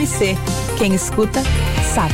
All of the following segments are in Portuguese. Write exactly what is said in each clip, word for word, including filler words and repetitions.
Quem escuta, sabe.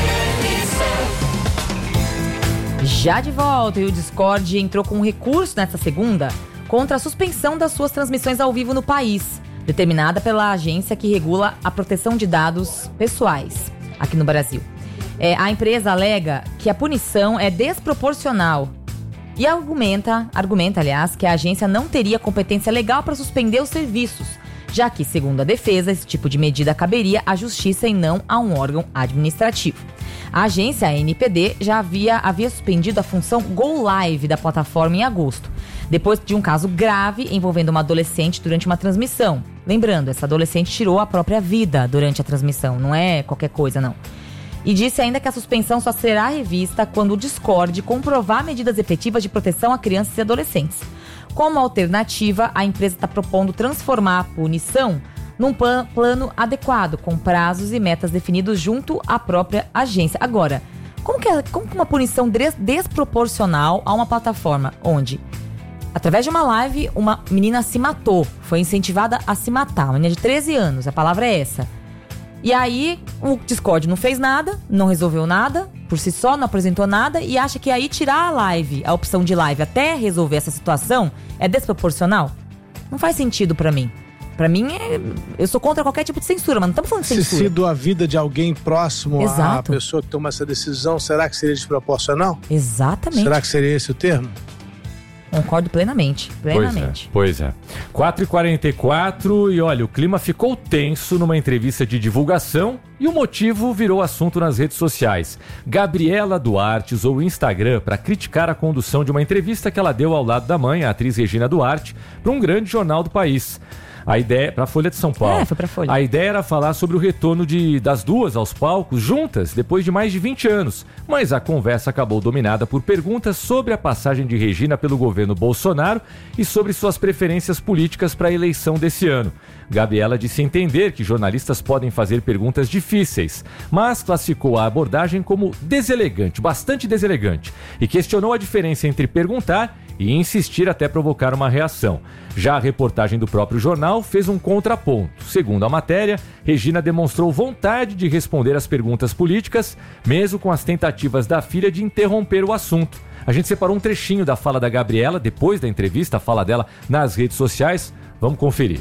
Já de volta, e o Discord entrou com um recurso nesta segunda contra a suspensão das suas transmissões ao vivo no país, determinada pela agência que regula a proteção de dados pessoais aqui no Brasil. É, a empresa alega que a punição é desproporcional e argumenta, argumenta, aliás, que a agência não teria competência legal para suspender os serviços, já que, segundo a defesa, esse tipo de medida caberia à justiça e não a um órgão administrativo. A agência, a N P D, já havia, havia suspendido a função Go Live da plataforma em agosto, depois de um caso grave envolvendo uma adolescente durante uma transmissão. Lembrando, essa adolescente tirou a própria vida durante a transmissão, não é qualquer coisa, não. E disse ainda que a suspensão só será revista quando o Discord comprovar medidas efetivas de proteção a crianças e adolescentes. Como alternativa, a empresa está propondo transformar a punição num plan- plano adequado, com prazos e metas definidos junto à própria agência. Agora, como que, é, como que uma punição des- desproporcional a uma plataforma onde, através de uma live, uma menina se matou, foi incentivada a se matar, uma menina de treze anos, a palavra é essa. E aí, o Discord não fez nada, não resolveu nada, por si só, não apresentou nada, e acha que aí tirar a live, a opção de live até resolver essa situação, é desproporcional? Não faz sentido pra mim. Pra mim, é, eu sou contra qualquer tipo de censura, mas não estamos falando de censura. Se sido a vida de alguém próximo Exato. à pessoa que toma essa decisão, será que seria desproporcional? Exatamente. Será que seria esse o termo? Concordo plenamente, plenamente. Pois é, pois é. quatro e quarenta e quatro e olha, o clima ficou tenso numa entrevista de divulgação e o motivo virou assunto nas redes sociais. Gabriela Duarte usou o Instagram para criticar a condução de uma entrevista que ela deu ao lado da mãe, a atriz Regina Duarte, para um grande jornal do país. A ideia, para a Folha de São Paulo. É, foi pra Folha. A ideia era falar sobre o retorno de, das duas aos palcos juntas depois de mais de vinte anos. Mas a conversa acabou dominada por perguntas sobre a passagem de Regina pelo governo Bolsonaro e sobre suas preferências políticas para a eleição desse ano. Gabriela disse entender que jornalistas podem fazer perguntas difíceis, mas classificou a abordagem como deselegante, bastante deselegante, e questionou a diferença entre perguntar e insistir até provocar uma reação. Já a reportagem do próprio jornal fez um contraponto. Segundo a matéria, Regina demonstrou vontade de responder às perguntas políticas, mesmo com as tentativas da filha de interromper o assunto. A gente separou um trechinho da fala da Gabriela, depois da entrevista, a fala dela nas redes sociais. Vamos conferir.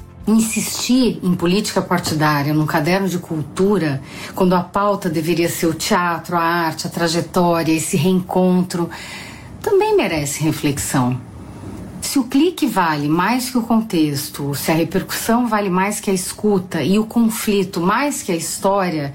Insistir em política partidária num caderno de cultura, quando a pauta deveria ser o teatro, a arte, a trajetória, esse reencontro, também merece reflexão. Se o clique vale mais que o contexto, se a repercussão vale mais que a escuta e o conflito mais que a história,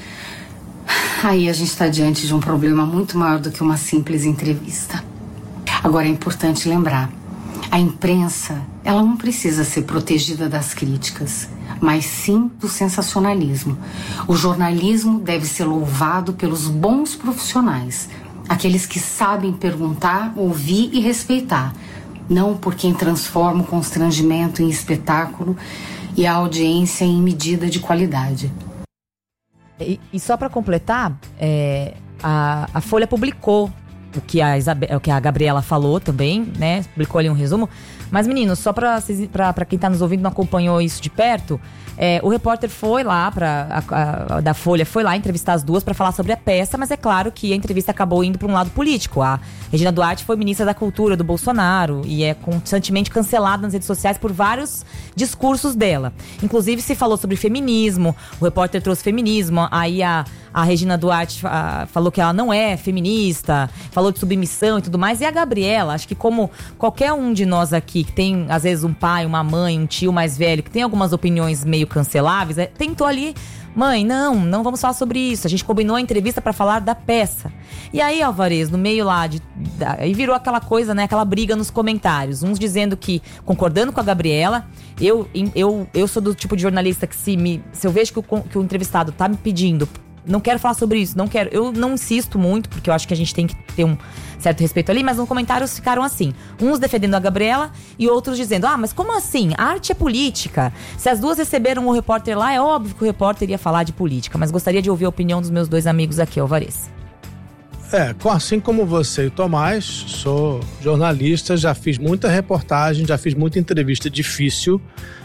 aí a gente está diante de um problema muito maior do que uma simples entrevista. Agora é importante lembrar, a imprensa, ela não precisa ser protegida das críticas, mas sim do sensacionalismo. O jornalismo deve ser louvado pelos bons profissionais, aqueles que sabem perguntar, ouvir e respeitar, não por quem transforma o constrangimento em espetáculo e a audiência em medida de qualidade. E, e só para completar, é, a, a Folha publicou o que a, Isabe, o que a Gabriela falou também, né? Publicou ali um resumo. Mas, meninos, só para quem tá nos ouvindo e não acompanhou isso de perto, é, o repórter foi lá, pra, a, a, da Folha, foi lá entrevistar as duas para falar sobre a peça, mas é claro que a entrevista acabou indo para um lado político. A Regina Duarte foi ministra da Cultura do Bolsonaro e é constantemente cancelada nas redes sociais por vários discursos dela. Inclusive, se falou sobre feminismo, o repórter trouxe feminismo, aí a A Regina Duarte a, falou que ela não é feminista, falou de submissão e tudo mais. E a Gabriela, acho que como qualquer um de nós aqui, que tem às vezes um pai, uma mãe, um tio mais velho, que tem algumas opiniões meio canceláveis, é, tentou ali, mãe, não, não vamos falar sobre isso. A gente combinou a entrevista para falar da peça. E aí, Alvarez, no meio lá, de, da, aí virou aquela coisa, né, aquela briga nos comentários. Uns dizendo que, concordando com a Gabriela, eu, eu, eu sou do tipo de jornalista que se, me, se eu vejo que o, que o entrevistado tá me pedindo, não quero falar sobre isso, não quero. Eu não insisto muito, porque eu acho que a gente tem que ter um certo respeito ali, mas nos comentários ficaram assim. Uns defendendo a Gabriela e outros dizendo, ah, mas como assim? A arte é política. Se as duas receberam o repórter lá, é óbvio que o repórter ia falar de política. Mas gostaria de ouvir a opinião dos meus dois amigos aqui, Alvarez. É, assim como você e Tomás, sou jornalista, já fiz muita reportagem, já fiz muita entrevista difícil,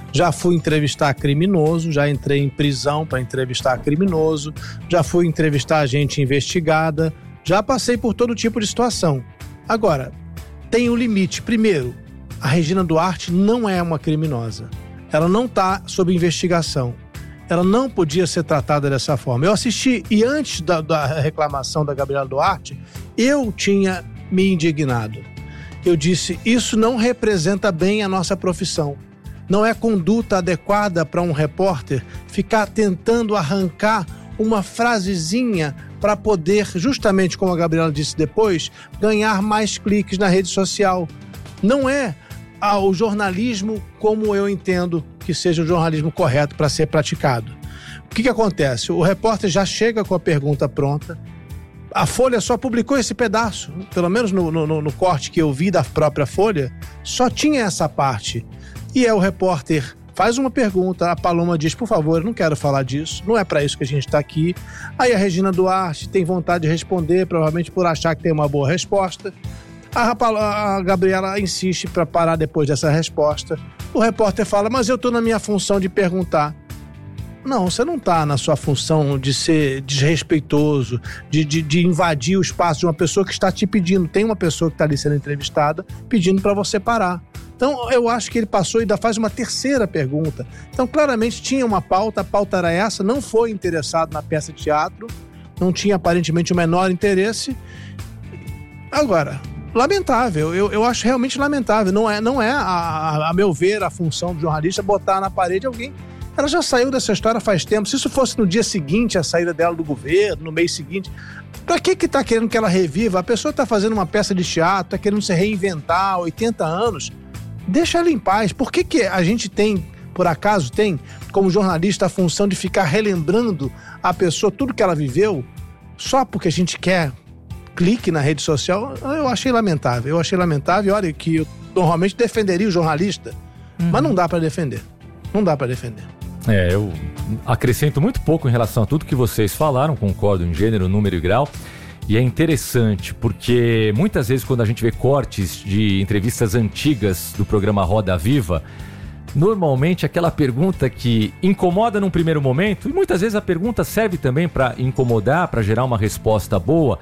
Já fui entrevistar criminoso, já entrei em prisão para entrevistar criminoso, já fui entrevistar gente investigada, já passei por todo tipo de situação. Agora, tem um limite. Primeiro, a Regina Duarte não é uma criminosa. Ela não está sob investigação. Ela não podia ser tratada dessa forma. Eu assisti, e antes da, da reclamação da Gabriela Duarte, eu tinha me indignado. Eu disse, isso não representa bem a nossa profissão. Não é conduta adequada para um repórter ficar tentando arrancar uma frasezinha para poder, justamente como a Gabriela disse depois, ganhar mais cliques na rede social. Não é ah, o jornalismo como eu entendo que seja o jornalismo correto para ser praticado. O que que acontece? O repórter já chega com a pergunta pronta. A Folha só publicou esse pedaço, pelo menos no, no, no corte que eu vi da própria Folha, só tinha essa parte. E é o repórter faz uma pergunta, a Paloma diz, por favor, eu não quero falar disso, não é para isso que a gente está aqui. Aí a Regina Duarte tem vontade de responder, provavelmente por achar que tem uma boa resposta. A, a Gabriela insiste para parar depois dessa resposta. O repórter fala, mas eu estou na minha função de perguntar. Não, você não está na sua função de ser desrespeitoso, de, de, de invadir o espaço de uma pessoa que está te pedindo. Tem uma pessoa que está ali sendo entrevistada pedindo para você parar. Então, eu acho que ele passou e ainda faz uma terceira pergunta. Então, claramente, tinha uma pauta, a pauta era essa, não foi interessado na peça de teatro, não tinha aparentemente o menor interesse. Agora, lamentável, eu, eu acho realmente lamentável. Não é, não é a, a, a meu ver, a função do jornalista botar na parede alguém. Ela já saiu dessa história faz tempo. Se isso fosse no dia seguinte, a saída dela do governo, no mês seguinte, pra que que tá querendo que ela reviva? A pessoa tá fazendo uma peça de teatro, tá querendo se reinventar, oitenta anos. Deixa ela em paz. Por que que a gente tem, por acaso tem, como jornalista, a função de ficar relembrando a pessoa tudo que ela viveu, só porque a gente quer clique na rede social? Eu achei lamentável. Eu achei lamentável. Olha que eu normalmente defenderia o jornalista, uhum. mas não dá pra defender. Não dá pra defender. É, eu acrescento muito pouco em relação a tudo que vocês falaram, concordo em gênero, número e grau. E é interessante porque muitas vezes quando a gente vê cortes de entrevistas antigas do programa Roda Viva, normalmente aquela pergunta que incomoda num primeiro momento, e muitas vezes a pergunta serve também para incomodar, para gerar uma resposta boa,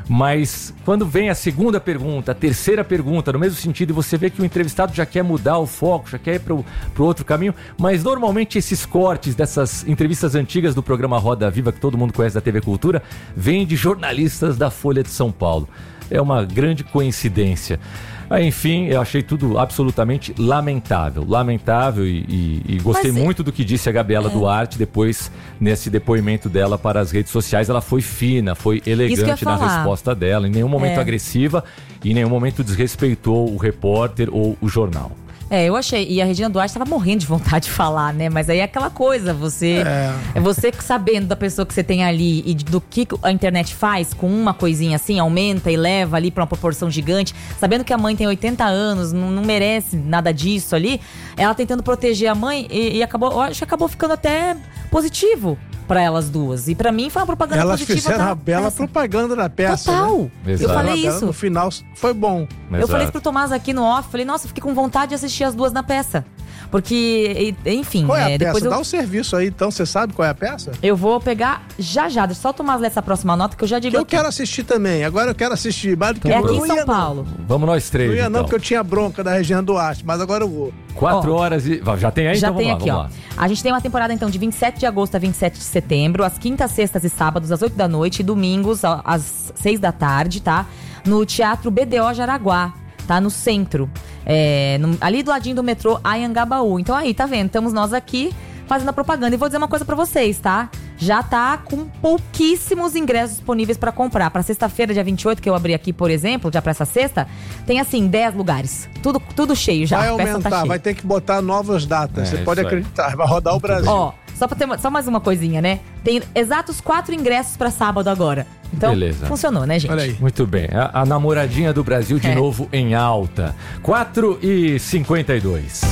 mas quando vem a segunda pergunta, a terceira pergunta, no mesmo sentido, e você vê que o entrevistado já quer mudar o foco, já quer ir para o outro caminho, mas normalmente esses cortes dessas entrevistas antigas do programa Roda Viva, que todo mundo conhece da T V Cultura, vêm de jornalistas da Folha de São Paulo. É uma grande coincidência. Enfim, eu achei tudo absolutamente lamentável. Lamentável e, e, e gostei Mas, muito do que disse a Gabriela é. Duarte depois, nesse depoimento dela para as redes sociais. Ela foi fina, foi elegante na resposta dela. Em nenhum momento é. agressiva e em nenhum momento desrespeitou o repórter ou o jornal. É, eu achei. E a Regina Duarte estava morrendo de vontade de falar, né? Mas aí é aquela coisa, você é. é você sabendo da pessoa que você tem ali e do que a internet faz com uma coisinha assim, aumenta e leva ali para uma proporção gigante, sabendo que a mãe tem oitenta anos, não, não merece nada disso ali, ela tentando proteger a mãe e, e acabou, eu acho que acabou ficando até positivo para elas duas. E para mim foi uma propaganda elas positiva. Elas fizeram a bela peça. propaganda da peça. Total. Né? Eu falei isso. No final foi bom. Eu Exato. falei isso pro Tomás aqui no off. Falei, nossa, fiquei com vontade de assistir as duas na peça. Porque, enfim... Qual é a é, peça? depois eu... Dá o um serviço aí, então. Você sabe qual é a peça? Eu vou pegar já já. Deixa só o Tomás ler essa próxima nota que eu já digo que eu aqui. quero assistir também. Agora eu quero assistir. Mais do que é eu aqui não em São ia, Paulo. Não. Vamos nós três, Não ia então. não, porque eu tinha bronca da Regina Duarte. Mas agora eu vou. Quatro oh, horas e... Já tem aí? Já então tem vamos aqui, lá, ó. vamos lá. A gente tem uma temporada, então, de vinte e sete de agosto a vinte e sete de setembro. Às quintas, sextas e sábados, às oito da noite. E domingos, às seis da tarde, tá? No Teatro B D O Jaraguá. Tá? No centro. É, no, ali do ladinho do metrô Anhangabaú. Então aí, tá vendo? Estamos nós aqui fazendo a propaganda. E vou dizer uma coisa pra vocês, tá? Já tá com pouquíssimos ingressos disponíveis pra comprar. Pra sexta-feira, dia vinte e oito, que eu abri aqui, por exemplo, já pra essa sexta, tem assim, dez lugares. Tudo, tudo cheio já. Vai a peça aumentar, tá cheia. Vai ter que botar novas datas. É, Você pode acreditar, aí. Vai rodar o Brasil. Ó, só pra ter só mais uma coisinha, né? Tem exatos quatro ingressos pra sábado agora. Então, beleza. Funcionou, né, gente? Olha aí. Muito bem. A, a namoradinha do Brasil de é. novo em alta. quatro e cinquenta e dois.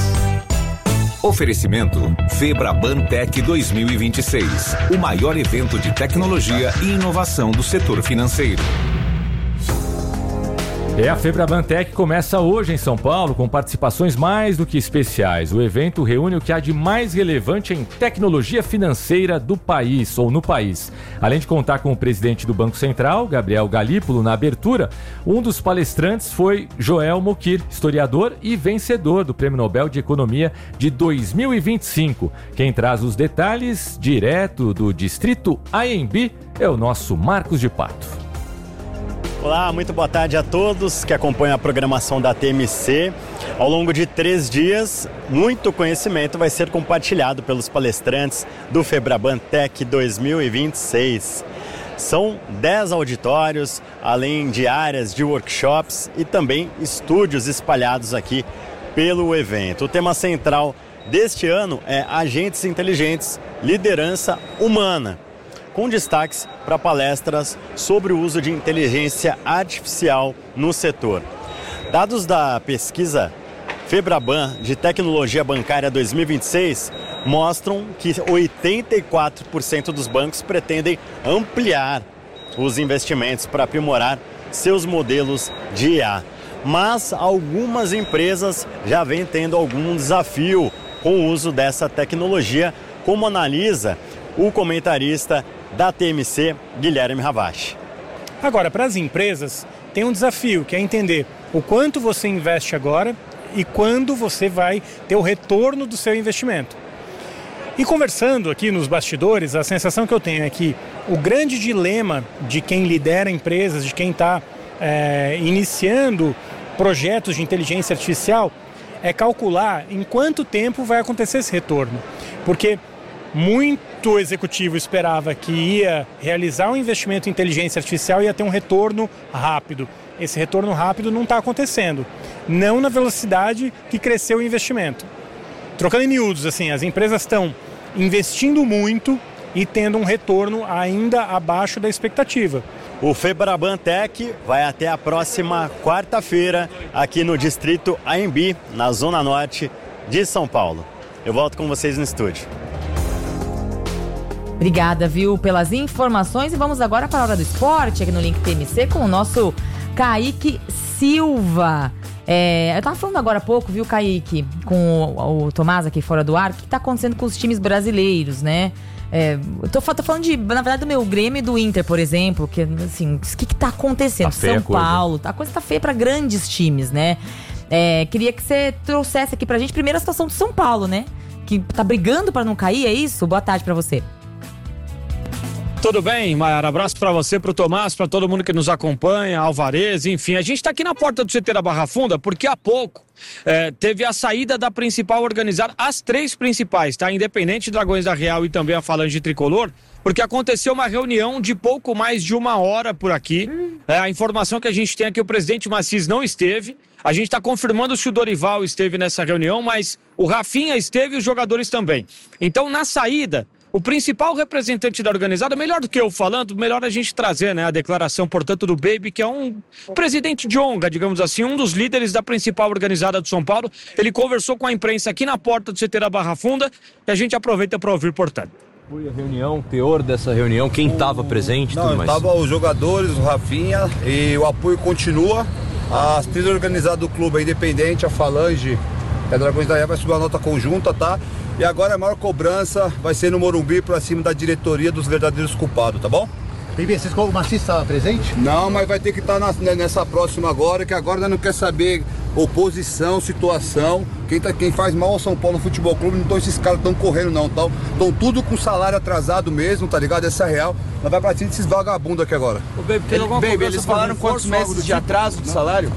Oferecimento Febraban Tech dois mil e vinte e seis. O maior evento de tecnologia e inovação do setor financeiro. É, a FebrabanTech começa hoje em São Paulo com participações mais do que especiais. O evento reúne o que há de mais relevante em tecnologia financeira do país, ou no país. Além de contar com o presidente do Banco Central, Gabriel Galípolo, na abertura, um dos palestrantes foi Joel Mokyr, historiador e vencedor do Prêmio Nobel de Economia de dois mil e vinte e cinco. Quem traz os detalhes, direto do distrito A M B, é o nosso Marcos de Pato. Olá, muito boa tarde a todos que acompanham a programação da T M C. Ao longo de três dias, muito conhecimento vai ser compartilhado pelos palestrantes do FebrabanTech dois mil e vinte e seis. São dez auditórios, além de áreas de workshops e também estúdios espalhados aqui pelo evento. O tema central deste ano é Agentes Inteligentes, Liderança Humana, com destaques para palestras sobre o uso de inteligência artificial no setor. Dados da pesquisa Febraban de Tecnologia Bancária dois mil e vinte e seis mostram que oitenta e quatro por cento dos bancos pretendem ampliar os investimentos para aprimorar seus modelos de I A. Mas algumas empresas já vêm tendo algum desafio com o uso dessa tecnologia, como analisa o comentarista da T M C, Guilherme Ravache. Agora, para as empresas, tem um desafio, que é entender o quanto você investe agora e quando você vai ter o retorno do seu investimento. E conversando aqui nos bastidores, a sensação que eu tenho é que o grande dilema de quem lidera empresas, de quem está é, iniciando projetos de inteligência artificial, é calcular em quanto tempo vai acontecer esse retorno. Porque muito executivo esperava que ia realizar um investimento em inteligência artificial e ia ter um retorno rápido. Esse retorno rápido não está acontecendo. Não na velocidade que cresceu o investimento. Trocando em miúdos, assim, as empresas estão investindo muito e tendo um retorno ainda abaixo da expectativa. O FebrabanTech vai até a próxima quarta-feira aqui no distrito A M B, na Zona Norte de São Paulo. Eu volto com vocês no estúdio. Obrigada, viu, pelas informações. E vamos agora para a hora do esporte, aqui no Link T M C, com o nosso Kaique Silva. É, eu tava falando agora há pouco, viu, Kaique, com o, o Tomás aqui fora do ar, o que tá acontecendo com os times brasileiros, né? É, eu tô, tô falando, de, na verdade, do meu Grêmio e do Inter, por exemplo, que, assim, o que que tá acontecendo? Tá feia São a coisa. Paulo, a coisa tá feia para grandes times, né? É, queria que você trouxesse aqui pra gente primeiro a situação de São Paulo, né? Que tá brigando para não cair, é isso? Boa tarde para você. Tudo bem, Mayara? Abraço para você, para o Tomás, para todo mundo que nos acompanha, Alvarez, enfim. A gente está aqui na porta do C T da Barra Funda porque há pouco é, teve a saída da principal organizada, as três principais, tá? Independente, Dragões da Real e também a Falange Tricolor, porque aconteceu uma reunião de pouco mais de uma hora por aqui. É, a informação que a gente tem é que o presidente Maciz não esteve. A gente está confirmando se o Dorival esteve nessa reunião, mas o Rafinha esteve e os jogadores também. Então, na saída, o principal representante da organizada, melhor do que eu falando, melhor a gente trazer, né, a declaração, portanto, do Baby, que é um presidente de honra, digamos assim, um dos líderes da principal organizada do São Paulo. Ele conversou com a imprensa aqui na porta do C T da Barra Funda e a gente aproveita para ouvir, portanto. Foi a reunião, teor dessa reunião, quem estava presente, Não, tudo mais? Estava os jogadores, o Rafinha, e o apoio continua. As três organizadas do clube, a Independente, a Falange e a Dragões da Real vai subir uma nota conjunta, tá? E agora a maior cobrança vai ser no Morumbi pra cima da diretoria dos verdadeiros culpados, tá bom? Bem, vocês como o Maciz estava presente? Não, mas vai ter que estar tá nessa próxima agora, que agora nós não quer saber oposição, situação. Quem, tá, quem faz mal ao São Paulo no Futebol Clube, não estão esses caras estão correndo não, estão tudo com salário atrasado mesmo, tá ligado? Essa é real. Nós vai pra cima desses vagabundos aqui agora. Ô, Baby, tem alguma Baby, eles falaram quantos meses de atraso de salário?